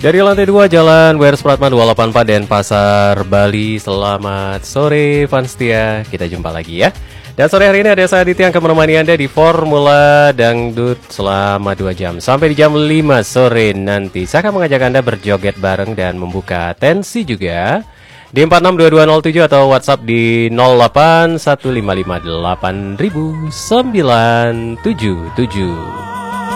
Dari lantai 2 Jalan WR Supratman 284 Denpasar, Bali. Selamat sore Fanstia, kita jumpa lagi ya. Dan sore hari ini ada saya Aditya yang akan menemani Anda di Formula Dangdut selama 2 jam sampai di jam 5 sore nanti. Saya akan mengajak Anda berjoget bareng dan membuka tensi juga di 462207 atau WhatsApp di 0815580977.